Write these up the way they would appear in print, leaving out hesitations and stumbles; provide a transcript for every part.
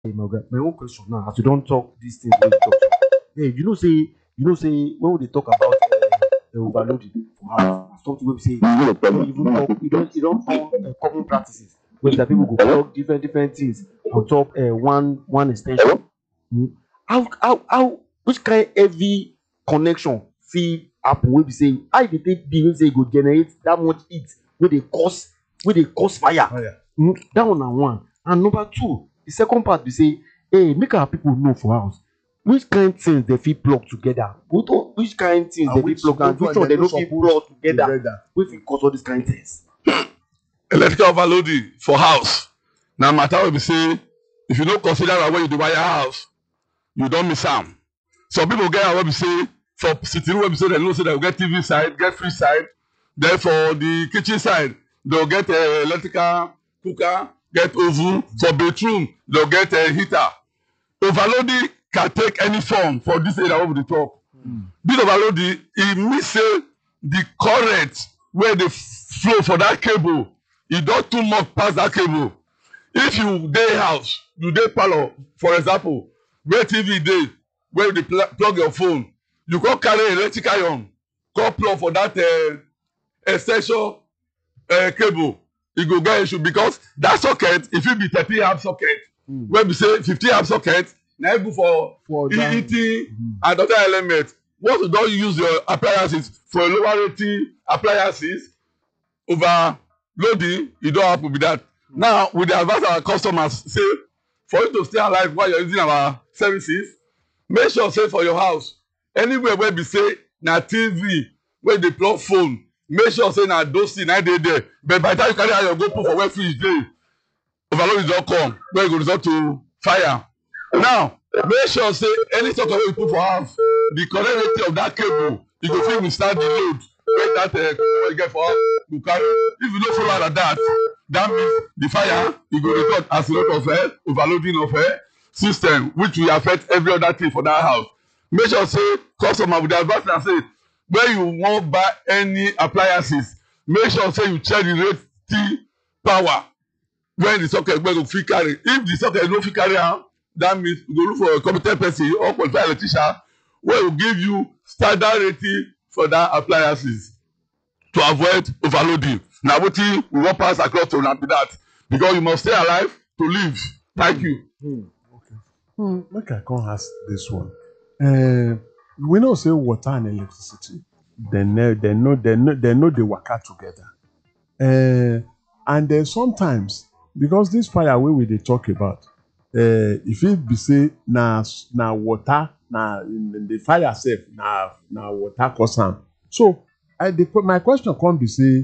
my oga, my own question now, as we don't talk these things wey we talk so, hey, you know say when we dey talk about overloading for house, something wey be say e don turn common practices wey be that people go plug different things on top one ex ten sion. How which kind heavy connection fit happen wey be say how e dey take be wey be say e go generate that much heat wey dey cause fire. That one na one. And number two, the second part be say, hey, make our people know for house which kind things they fit plug together, which kind things they fit plug and which one they no fit plug together wey fit cause all these kind things. Electrical overloading for house na matter wey be say if you no consider am when you dey wire house, you don miss am. Some people get am wey be say for sitting room wey be say dem know say dem go get TV side, get fridge side, then for the kitchen side dem get electrical cooker, get oven. For bedroom dem get heater. Overloading can take any form for this area wey we dey talk. This overloading e mean say the current wey dey flow for that cable e don too much pass that cable. If you dey house, you dey parlour for example, where TV dey, where you dey plug your phone, you come carry electric iron come plug for that ex ten sion cable, e go get issue because that socket e fit be 30 amp socket wey be say 50 amp socket na good for heating and other elements. Once you don use your appliances for lower rating appliances, overloading e don happen be that. Now we dey advise our customers say for you to stay alive while you're using our services, make sure say for your house anywhere wey be say na TV wey dey plug phone, make sure say na those things na dey there. But by the time you carry iron go put for where fridge dey, overloading don come where e go result to fire. Now make sure say any socket wey you put for house, the correct rating of that cable e go fit withstand the load wey that wey you get for house go carry. If you no follow like that, that means the fire e go result as a result of overloading of system which will affect every other thing for that house. Make sure say customer with the advice na say when you wan buy any appliances, make sure say you check the rating power when the socket wey go fit carry. If the socket no fit carry am, that means you go look for a competent person or qualified electrician wey go give you standard rating for that appliances to avoid overloading. Na wetin we wan pass across to una be that, because you must stay alive to live. Thank you. Okay. Make I come ask this one. We know say water and electricity they no dey waka together. And then sometimes because this fire wey we dey talk about, e fit be say na water, na the fire sef na water cause am. So my question come be say,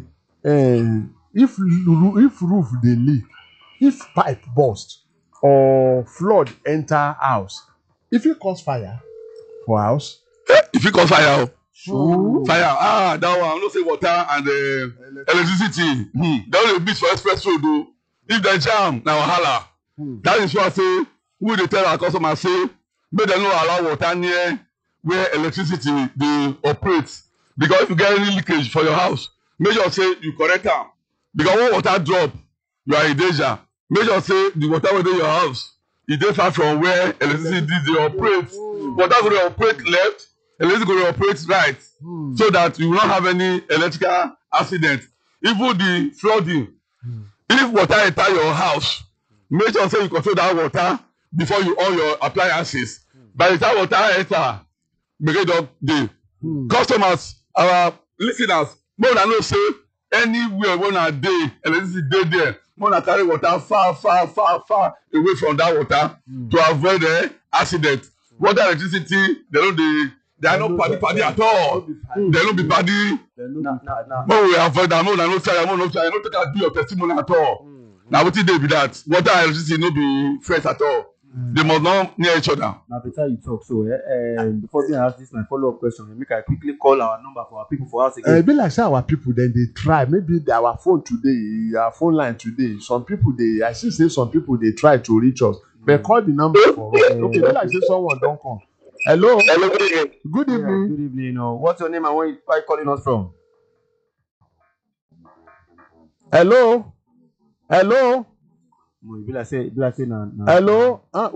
if roof dey leak, if pipe burst or flood enter house, e fit cause fire for house? E fit cause fire o. Fire that one no say water and electricity dem no dey mix for express road o. If dem jam na wahala. That is why I say we dey tell our customers say make dem no allow water near where electricity dey operate, because if you get any leakage for your house, make sure say you correct am, because when water drop you are in danger. Make sure say the water wey dey your house e dey far from where electricity dey operate. Water go dey operate left, electricity go dey operate right, so that you will not have any electrical accident. Even the flooding, if water enter your house, make sure say you control that water before you on your appliances. By the time water enter, gbege don dey. Customers, our listeners, make una know say anywhere wey una dey, electricity dey there, make una carry water far away from that water to avoid accident. Water electricity they are not padi at all. They no be padi. Make we avoid am, make una no try am, no take am do your testimony at all. Na wetin dey be that. Water and electricity no be friends at all. They must not near each other. Na better you talk so. Before me ask this my follow-up question, make I quickly call our number for our people for house again. E be like say our people dem dey try. Maybe our phone today, our phone line today. Some people dey, I see say some people dey try to reach us. But call the number for us. Okay, be like say someone don come. Hello. Hello, good evening. Good evening. Good evening. What's your name and where you calling us from? Hello. e be like say na. Hello.